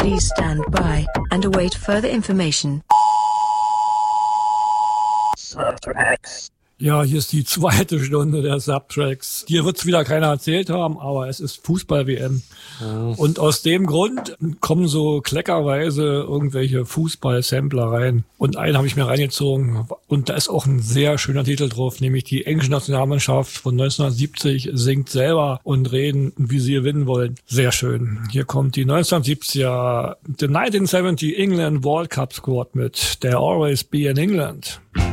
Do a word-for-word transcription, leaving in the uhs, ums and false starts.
Please stand by and await further information. Subtracks. Ja, hier ist die zweite Stunde der Subtracks. Dir wird's wieder keiner erzählt haben, aber es ist Fußball-W M. Ja. Und aus dem Grund kommen so kleckerweise irgendwelche Fußball-Sampler rein. Und einen habe ich mir reingezogen. Und da ist auch ein sehr schöner Titel drauf, nämlich die englische Nationalmannschaft von neunzehnhundertsiebzig singt selber und reden, wie sie gewinnen wollen. Sehr schön. Hier kommt die neunzehnhundertsiebziger The nineteen seventy England World Cup Squad mit There Always Be in England.